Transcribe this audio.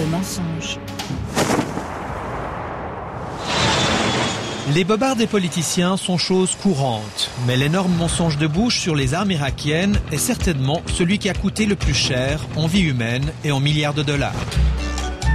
de mensonges. Les bobards des politiciens sont chose courante, mais l'énorme mensonge de Bush sur les armes irakiennes est certainement celui qui a coûté le plus cher en vie humaine et en milliards de dollars.